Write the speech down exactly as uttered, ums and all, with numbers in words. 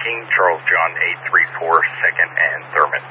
Charles John eight three four, second and Thurman.